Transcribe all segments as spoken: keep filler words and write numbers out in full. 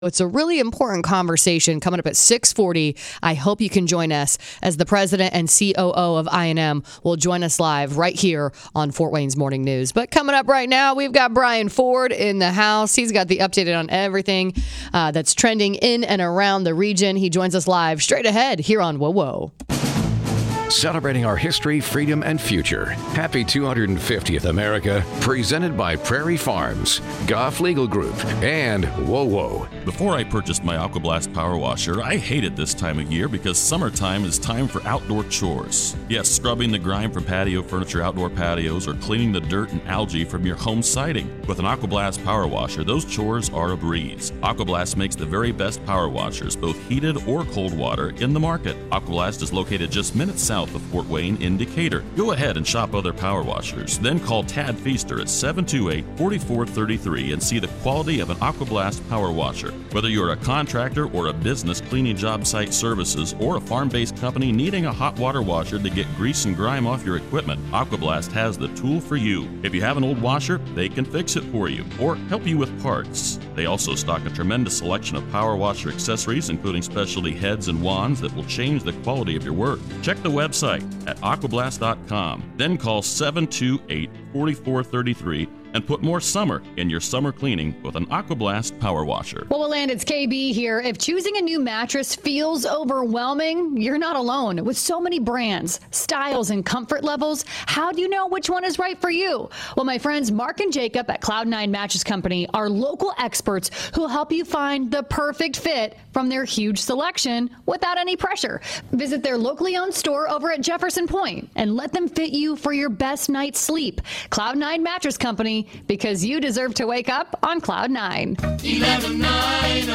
It's a really important conversation coming up at six forty. I hope you can join us as the president and C O O of I and M will join us live right here on Fort Wayne's Morning News. But coming up right now, we've got Brian Ford in the house. He's got the updated on everything uh, that's trending in and around the region. He joins us live straight ahead here on Whoa Whoa. Celebrating our history, freedom, and future. Happy two hundred fiftieth America, presented by Prairie Farms, Goff Legal Group, and Whoa Whoa. Before I purchased my AquaBlast Power Washer, I hated this time of year because summertime is time for outdoor chores. Yes, scrubbing the grime from patio furniture, outdoor patios, or cleaning the dirt and algae from your home siding. With an AquaBlast Power Washer, those chores are a breeze. AquaBlast makes the very best power washers, both heated or cold water, in the market. AquaBlast is located just minutes south of Fort Wayne in Decatur. Go ahead and shop other power washers. Then call Tad Feaster at seven two eight, four four three three and see the quality of an AquaBlast power washer. Whether you're a contractor or a business cleaning job site services or a farm-based company needing a hot water washer to get grease and grime off your equipment, AquaBlast has the tool for you. If you have an old washer, they can fix it for you or help you with parts. They also stock a tremendous selection of power washer accessories, including specialty heads and wands that will change the quality of your work. Check the website at aquablast dot com. Then call seven two eight, four four three three and put more summer in your summer cleaning with an AquaBlast Power Washer. Well, Land, it's K B here. If choosing a new mattress feels overwhelming, you're not alone. With so many brands, styles, and comfort levels, how do you know which one is right for you? Well, my friends Mark and Jacob at Cloud nine Mattress Company are local experts who help you find the perfect fit from their huge selection without any pressure. Visit their locally owned store over at Jefferson Point and let them fit you for your best night's sleep. Cloud nine Mattress Company, because you deserve to wake up on Cloud nine. eleven ninety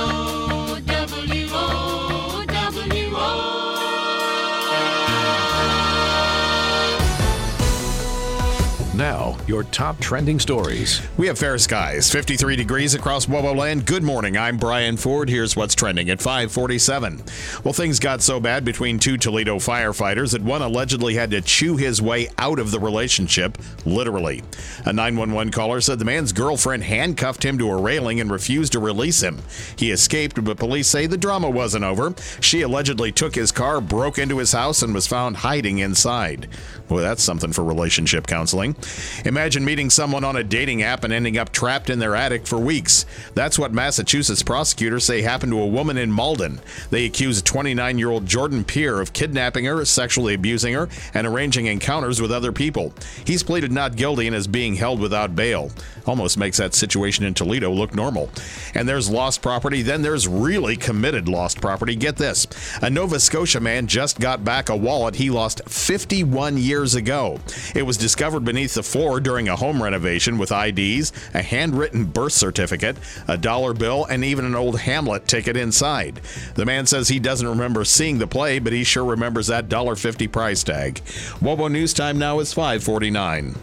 W O W O. Now, your top trending stories. We have fair skies, fifty-three degrees across Whoa Whoa Land. Good morning, I'm Brian Ford. Here's what's trending at five forty-seven. Well, things got so bad between two Toledo firefighters that one allegedly had to chew his way out of the relationship, literally. A nine one one caller said the man's girlfriend handcuffed him to a railing and refused to release him. He escaped, but police say the drama wasn't over. She allegedly took his car, broke into his house, and was found hiding inside. Well, that's something for relationship counseling. Imagine meeting someone on a dating app and ending up trapped in their attic for weeks. That's what Massachusetts prosecutors say happened to a woman in Malden. They accused twenty-nine-year-old Jordan Peer of kidnapping her, sexually abusing her, and arranging encounters with other people. He's pleaded not guilty and is being held without bail. Almost makes that situation in Toledo look normal. And there's lost property, then there's really committed lost property. Get this. A Nova Scotia man just got back a wallet he lost fifty-one years ago. It was discovered beneath the floor during a home renovation with I Ds, a handwritten birth certificate, a dollar bill, and even an old Hamlet ticket inside. The man says he doesn't remember seeing the play, but he sure remembers that one dollar fifty price tag. Whoa Whoa News Time now is five forty-nine.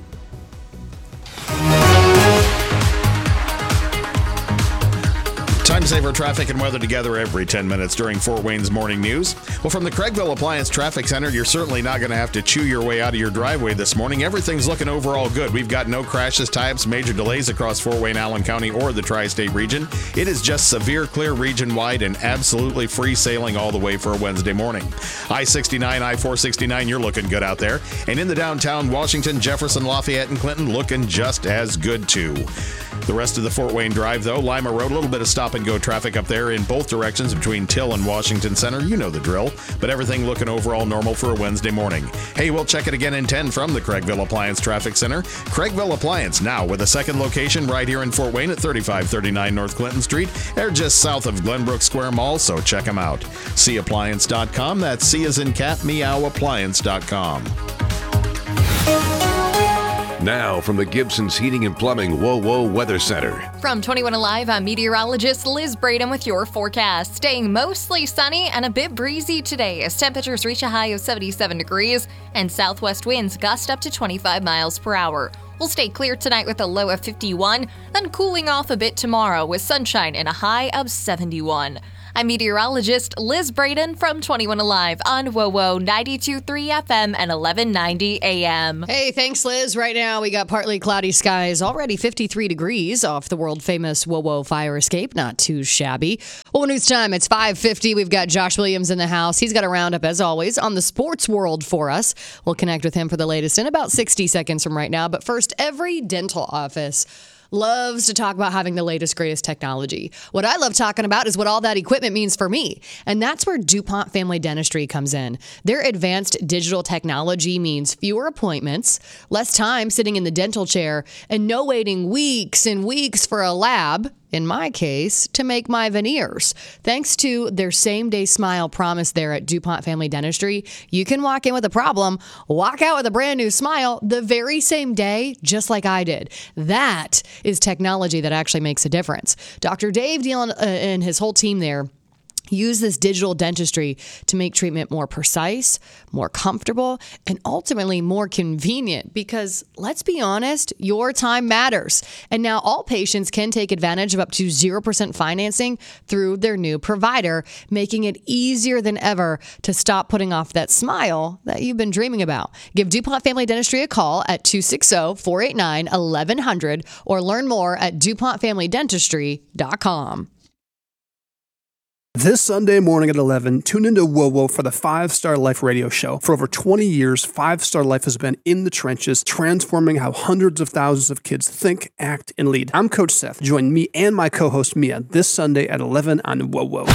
Time saver traffic and weather together every ten minutes during Fort Wayne's Morning News. Well, from the Craigville Appliance Traffic Center, you're certainly not going to have to chew your way out of your driveway this morning. Everything's looking overall good. We've got no crashes, tie-ups, major delays across Fort Wayne, Allen County, or the tri-state region. It is just severe, clear, region-wide, and absolutely free sailing all the way for a Wednesday morning. I sixty-nine, I four sixty-nine, you're looking good out there. And in the downtown, Washington, Jefferson, Lafayette, and Clinton, looking just as good, too. The rest of the Fort Wayne Drive, though, Lima Road, a little bit of stop-and-go traffic up there in both directions between Till and Washington Center. You know the drill, but everything looking overall normal for a Wednesday morning. Hey, we'll check it again in ten from the Craigville Appliance Traffic Center. Craigville Appliance now with a second location right here in Fort Wayne at thirty-five thirty-nine North Clinton Street. They're just south of Glenbrook Square Mall, so check them out. see appliance dot com. That's C as in cat, meow, appliance dot com. Now from the Gibson's Heating and Plumbing Whoa Whoa Weather Center. From twenty-one Alive, I'm meteorologist Liz Braden with your forecast. Staying mostly sunny and a bit breezy today as temperatures reach a high of seventy-seven degrees and southwest winds gust up to twenty-five miles per hour. We'll stay clear tonight with a low of fifty-one, then cooling off a bit tomorrow with sunshine and a high of seventy-one. I'm meteorologist Liz Braden from twenty-one Alive on WOWO ninety-two point three F M and eleven ninety A M. Hey, thanks, Liz. Right now, we got partly cloudy skies, already fifty-three degrees off the world-famous WOWO fire escape. Not too shabby. Well, news time. It's five fifty. We've got Josh Williams in the house. He's got a roundup, as always, on the sports world for us. We'll connect with him for the latest in about sixty seconds from right now. But first, every dental office loves to talk about having the latest, greatest technology. What I love talking about is what all that equipment means for me. And that's where DuPont Family Dentistry comes in. Their advanced digital technology means fewer appointments, less time sitting in the dental chair, and no waiting weeks and weeks for a lab, in my case, to make my veneers. Thanks to their same-day smile promise there at DuPont Family Dentistry, you can walk in with a problem, walk out with a brand new smile the very same day, just like I did. That is technology that actually makes a difference. Doctor Dave Deal uh, and his whole team there use this digital dentistry to make treatment more precise, more comfortable, and ultimately more convenient because, let's be honest, your time matters. And now all patients can take advantage of up to zero percent financing through their new provider, making it easier than ever to stop putting off that smile that you've been dreaming about. Give DuPont Family Dentistry a call at two six zero, four eight nine, eleven hundred or learn more at DuPont Family Dentistry dot com. This Sunday morning at eleven, tune into WOWO for the Five Star Life radio show. For over twenty years, Five Star Life has been in the trenches, transforming how hundreds of thousands of kids think, act, and lead. I'm Coach Seth. Join me and my co-host Mia this Sunday at eleven on WOWO.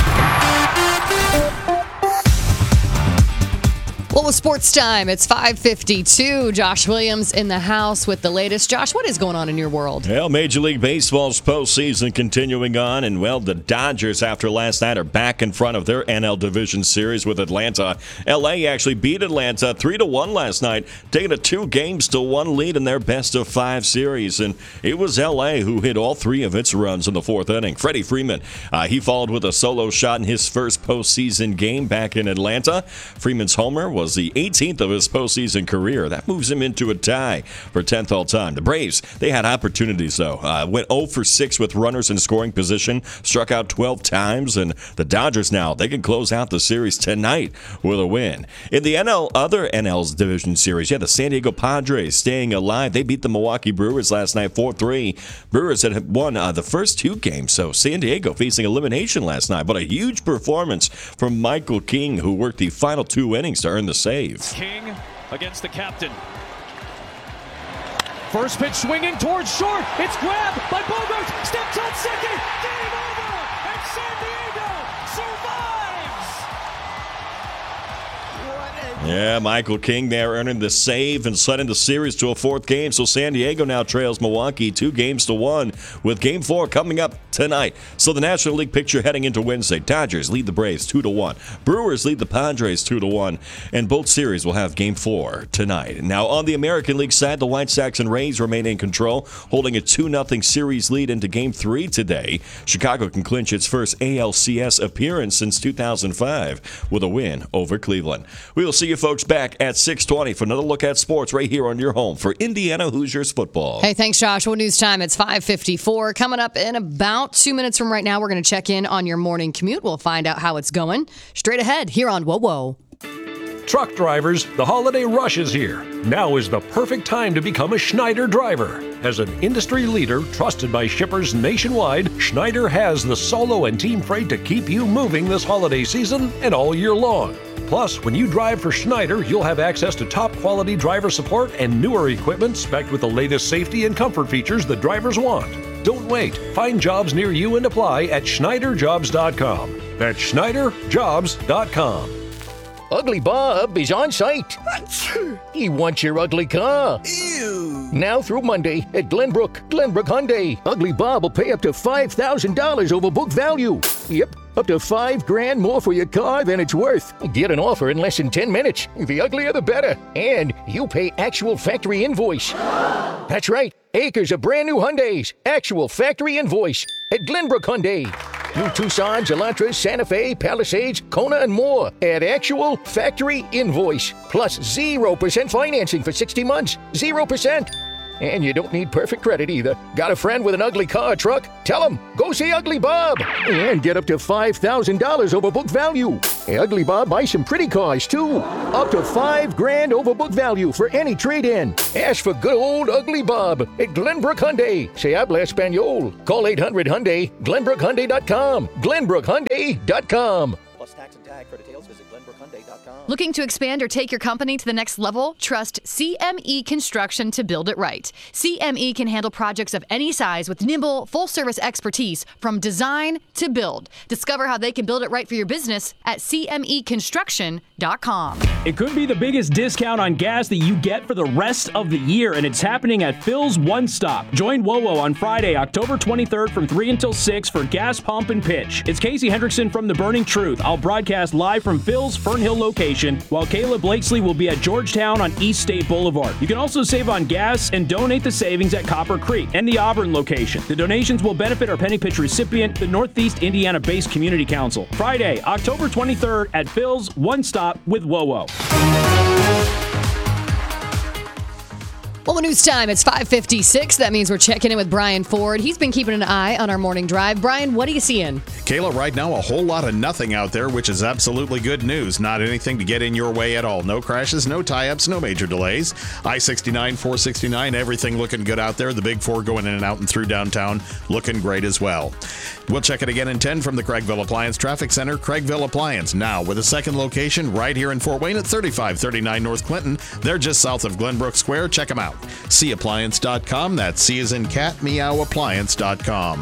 Well, with sports time, it's five fifty-two. Josh Williams in the house with the latest. Josh, what is going on in your world? Well, Major League Baseball's postseason continuing on, and, well, the Dodgers, after last night, are back in front of their N L Division Series with Atlanta. L A actually beat Atlanta three to one last night, taking a two games to one lead in their best-of-five series, and it was L A who hit all three of its runs in the fourth inning. Freddie Freeman, uh, he followed with a solo shot in his first postseason game back in Atlanta. Freeman's homer was the eighteenth of his postseason career. That moves him into a tie for tenth all-time. The Braves, they had opportunities, though. Uh, went zero for six with runners in scoring position, struck out twelve times, and the Dodgers now, they can close out the series tonight with a win. In the N L, other N L's division series, yeah, the San Diego Padres staying alive. They beat the Milwaukee Brewers last night four three. Brewers had won uh, the first two games, so San Diego facing elimination last night. But a huge performance from Michael King, who worked the final two innings to earn the save. King against the captain. First pitch swinging towards short. It's grabbed by Bogarts. Steps on second. Game over. And San Diego survives. Yeah, Michael King there earning the save and setting the series to a fourth game. So San Diego now trails Milwaukee two games to one with game four coming up tonight. So the National League picture heading into Wednesday. Dodgers lead the Braves two to one. Brewers lead the Padres two to one. And both series will have game four tonight. Now on the American League side, the White Sox and Rays remain in control, holding a two nothing series lead into game three today. Chicago can clinch its first A L C S appearance since two thousand five with a win over Cleveland. We will see you folks back at six twenty for another look at sports right here on your home for Indiana Hoosiers football. Hey, thanks, Josh. Well, news time. It's five fifty-four. Coming up in about two minutes from right now, we're going to check in on your morning commute. We'll find out how it's going straight ahead here on WOWO. Truck drivers, the holiday rush is here. Now is the perfect time to become a Schneider driver. As an industry leader trusted by shippers nationwide, Schneider has the solo and team freight to keep you moving this holiday season and all year long. Plus, when you drive for Schneider, you'll have access to top-quality driver support and newer equipment spec'd with the latest safety and comfort features that drivers want. Don't wait. Find jobs near you and apply at Schneider Jobs dot com. That's Schneider Jobs dot com. Ugly Bob is on site. He wants your ugly car. Ew. Now through Monday at Glenbrook, Glenbrook Hyundai. Ugly Bob will pay up to five thousand dollars over book value. Yep, up to five grand more for your car than it's worth. Get an offer in less than ten minutes. The uglier the better. And you pay actual factory invoice. That's right, acres of brand new Hyundais. Actual factory invoice at Glenbrook Hyundai. New Tucsons, Elantras, Santa Fe, Palisades, Kona, and more at actual factory invoice. Plus zero percent financing for sixty months. zero percent. And you don't need perfect credit either. Got a friend with an ugly car or truck? Tell him, go see Ugly Bob. And get up to five thousand dollars over book value. Hey, Ugly Bob buys some pretty cars too. Up to five grand over book value for any trade-in. Ask for good old Ugly Bob at Glenbrook Hyundai. Se habla español. Call eight hundred Hyundai, glenbrook hyundai dot com. glenbrook hyundai dot com. Plus tax and tag. For details, visit glenbrook hyundai dot com. Looking to expand or take your company to the next level? Trust C M E Construction to build it right. C M E can handle projects of any size with nimble, full-service expertise from design to build. Discover how they can build it right for your business at c m e construction dot com. It could be the biggest discount on gas that you get for the rest of the year, and it's happening at Phil's One Stop. Join WoWo on Friday, October twenty-third from three until six for Gas Pump and Pitch. It's Casey Hendrickson from The Burning Truth. I'll broadcast live from Phil's Fernhill location, while Kayla Blakesley will be at Georgetown on East State Boulevard. You can also save on gas and donate the savings at Copper Creek and the Auburn location. The donations will benefit our Penny Pitch recipient, the Northeast Indiana-based Community Council. Friday, October twenty-third at Phil's One Stop with WoWo. Well, news time. It's five fifty-six. That means we're checking in with Brian Ford. He's been keeping an eye on our morning drive. Brian, what are you seeing? Kayla, right now, a whole lot of nothing out there, which is absolutely good news. Not anything to get in your way at all. No crashes, no tie-ups, no major delays. I sixty-nine, four sixty-nine, everything looking good out there. The big four going in and out and through downtown, looking great as well. We'll check it again in ten from the Craigville Appliance Traffic Center. Craigville Appliance, now with a second location right here in Fort Wayne at thirty-five thirty-nine North Clinton. They're just south of Glenbrook Square. Check them out. C appliance dot com. That's C as in cat, meow appliance dot com.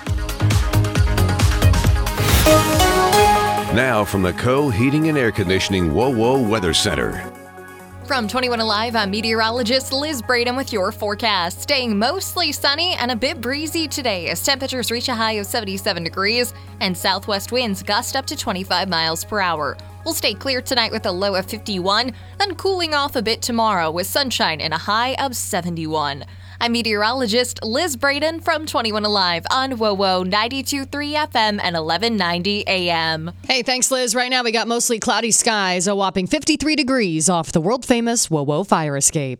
Now from the Co Heating and Air Conditioning WoWo Weather Center. From twenty-one Alive, I'm meteorologist Liz Braden with your forecast. Staying mostly sunny and a bit breezy today as temperatures reach a high of seventy-seven degrees and southwest winds gust up to twenty-five miles per hour. We'll stay clear tonight with a low of fifty-one, then cooling off a bit tomorrow with sunshine and a high of seventy-one. I'm meteorologist Liz Braden from twenty-one Alive on WoWo ninety-two point three F M and eleven ninety A M. Hey, thanks, Liz. Right now we got mostly cloudy skies, a whopping fifty-three degrees off the world-famous WoWo fire escape.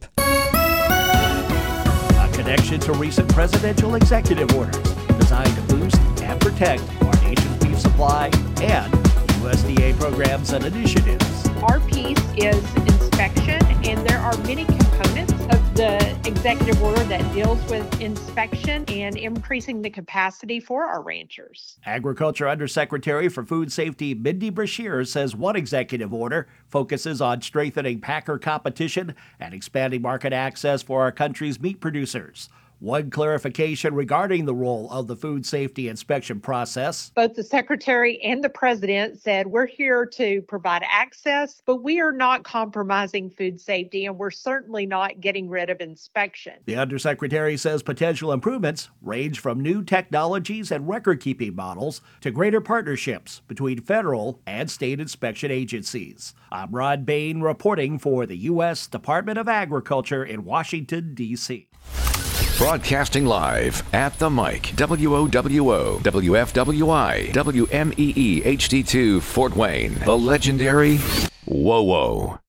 A connection to recent presidential executive orders designed to boost and protect our nation's beef supply and U S D A programs and initiatives. Our piece is inspection, and there are many components of the executive order that deals with inspection and increasing the capacity for our ranchers. Agriculture Undersecretary for Food Safety Mindy Brashear says one executive order focuses on strengthening packer competition and expanding market access for our country's meat producers. One clarification regarding the role of the food safety inspection process. Both the Secretary and the President said we're here to provide access, but we are not compromising food safety, and we're certainly not getting rid of inspection. The Undersecretary says potential improvements range from new technologies and record-keeping models to greater partnerships between federal and state inspection agencies. I'm Rod Bain reporting for the U S Department of Agriculture in Washington, D C Broadcasting live at the mic, W O W O, W F W I, W M E E H D two Fort Wayne, the legendary WoWo.